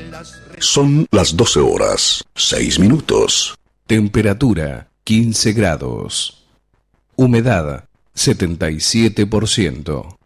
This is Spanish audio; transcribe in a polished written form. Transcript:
Son las 12 horas, 6 minutos. Temperatura 15 grados. Humedad 77%.